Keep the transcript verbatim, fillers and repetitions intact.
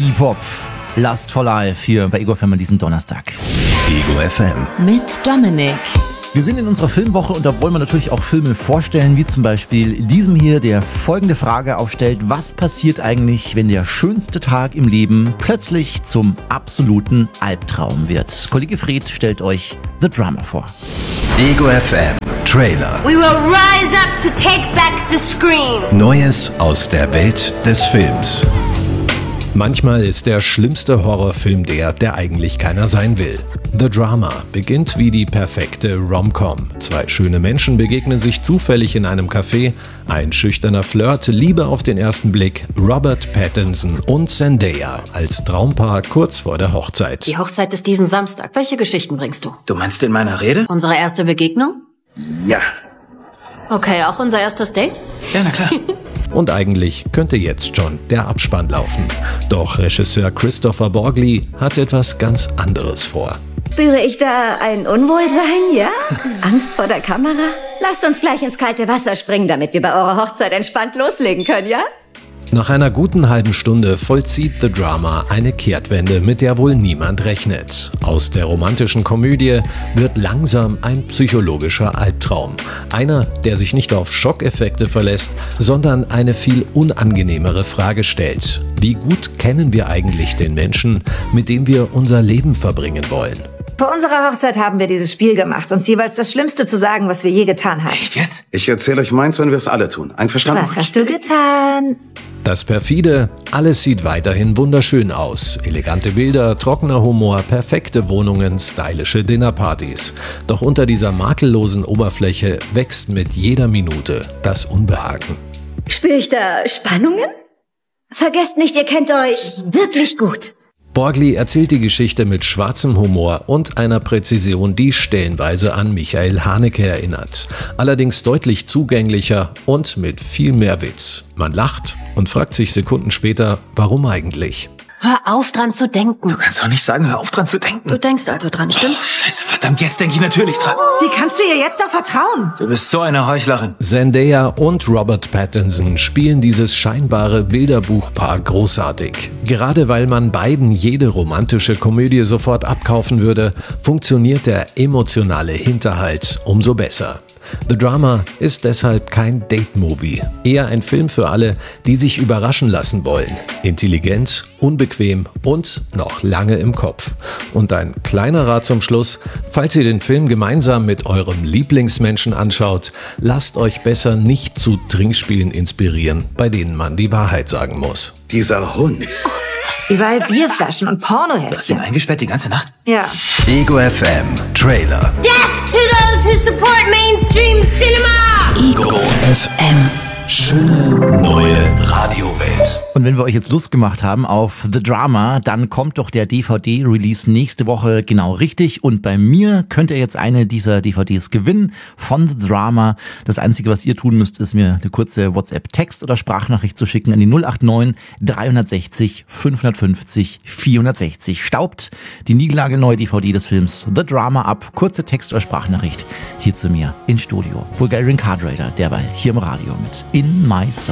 Iggy-Pop, Lust for Life hier bei Ego F M an diesem Donnerstag. Ego F M. Mit Dominik. Wir sind in unserer Filmwoche und da wollen wir natürlich auch Filme vorstellen, wie zum Beispiel diesem hier, der folgende Frage aufstellt: Was passiert eigentlich, wenn der schönste Tag im Leben plötzlich zum absoluten Albtraum wird? Kollege Fred stellt euch The Drama vor. Ego F M Trailer. We will rise up to take back the screen. Neues aus der Welt des Films. Manchmal ist der schlimmste Horrorfilm der, der eigentlich keiner sein will. The Drama beginnt wie die perfekte Rom-Com. Zwei schöne Menschen begegnen sich zufällig in einem Café. Ein schüchterner Flirt, Liebe auf den ersten Blick, Robert Pattinson und Zendaya als Traumpaar kurz vor der Hochzeit. Die Hochzeit ist diesen Samstag. Welche Geschichten bringst du? Du meinst in meiner Rede? Unsere erste Begegnung? Ja. Okay, auch unser erstes Date? Ja, na klar. Und eigentlich könnte jetzt schon der Abspann laufen. Doch Regisseur Christopher Borgli hat etwas ganz anderes vor. Spüre ich da ein Unwohlsein, ja? Angst vor der Kamera? Lasst uns gleich ins kalte Wasser springen, damit wir bei eurer Hochzeit entspannt loslegen können, ja? Nach einer guten halben Stunde vollzieht The Drama eine Kehrtwende, mit der wohl niemand rechnet. Aus der romantischen Komödie wird langsam ein psychologischer Albtraum. Einer, der sich nicht auf Schockeffekte verlässt, sondern eine viel unangenehmere Frage stellt. Wie gut kennen wir eigentlich den Menschen, mit dem wir unser Leben verbringen wollen? Vor unserer Hochzeit haben wir dieses Spiel gemacht, uns jeweils das Schlimmste zu sagen, was wir je getan haben. Echt jetzt? Ich erzähle euch meins, wenn wir es alle tun. Einverstanden? Was hast du getan? Das perfide, alles sieht weiterhin wunderschön aus. Elegante Bilder, trockener Humor, perfekte Wohnungen, stylische Dinnerpartys. Doch unter dieser makellosen Oberfläche wächst mit jeder Minute das Unbehagen. Spüre ich da Spannungen? Vergesst nicht, ihr kennt euch wirklich gut. Borgli erzählt die Geschichte mit schwarzem Humor und einer Präzision, die stellenweise an Michael Haneke erinnert. Allerdings deutlich zugänglicher und mit viel mehr Witz. Man lacht und fragt sich Sekunden später, warum eigentlich? Hör auf, dran zu denken. Du kannst doch nicht sagen, hör auf dran zu denken. Du denkst also dran, stimmt's? Oh, Scheiße, verdammt, jetzt denke ich natürlich dran. Wie kannst du ihr jetzt noch vertrauen? Du bist so eine Heuchlerin. Zendaya und Robert Pattinson spielen dieses scheinbare Bilderbuchpaar großartig. Gerade weil man beiden jede romantische Komödie sofort abkaufen würde, funktioniert der emotionale Hinterhalt umso besser. The Drama ist deshalb kein Date-Movie, eher ein Film für alle, die sich überraschen lassen wollen. Intelligent, unbequem und noch lange im Kopf. Und ein kleiner Rat zum Schluss: Falls ihr den Film gemeinsam mit eurem Lieblingsmenschen anschaut, lasst euch besser nicht zu Trinkspielen inspirieren, bei denen man die Wahrheit sagen muss. Dieser Hund. Überall Bierflaschen und Du hast ihn Pornoheftchen. eingesperrt die ganze Nacht? Ja. Ego F M Trailer. Death to those who support mainstream cinema! Ego F M. Schöne neue Radiowelt. Und wenn wir euch jetzt Lust gemacht haben auf The Drama, dann kommt doch der D V D-Release nächste Woche genau richtig. Und bei mir könnt ihr jetzt eine dieser D V Ds gewinnen von The Drama. Das Einzige, was ihr tun müsst, ist mir eine kurze WhatsApp-Text- oder Sprachnachricht zu schicken an die null acht neun dreihundertsechzig fünfhundertfünfzig vierhundertsechzig. Staubt die niegelnagelneue D V D des Films The Drama ab. Kurze Text- oder Sprachnachricht hier zu mir ins Studio. Bulgarian Card Raider, derweil hier im Radio mit In My Soul.